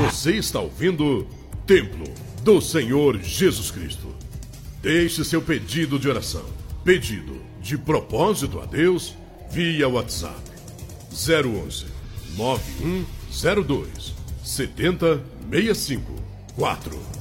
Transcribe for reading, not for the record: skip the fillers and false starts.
Você está ouvindo Templo do Senhor Jesus Cristo. Deixe seu pedido de oração, pedido de propósito a Deus, via WhatsApp 011 9102 7065 4.